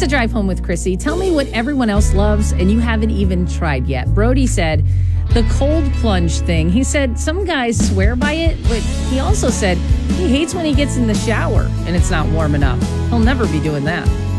the Drive Home with Chrissy. Tell me what everyone else loves and you haven't even tried yet. Brody said the cold plunge thing. He said some guys swear by it, but he also said he hates when he gets in the shower and it's not warm enough. He'll never be doing that.